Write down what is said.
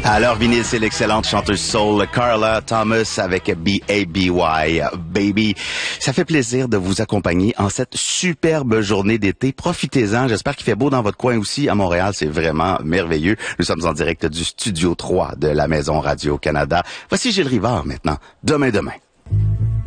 Alors, vinyle, c'est l'excellente chanteuse soul Carla Thomas avec B.A.B.Y. Baby. Ça fait plaisir de vous accompagner en cette superbe journée d'été. Profitez-en. J'espère qu'il fait beau dans votre coin aussi. À Montréal, c'est vraiment merveilleux. Nous sommes en direct du Studio 3 de la Maison Radio-Canada. Voici Gilles Rivard maintenant. Demain.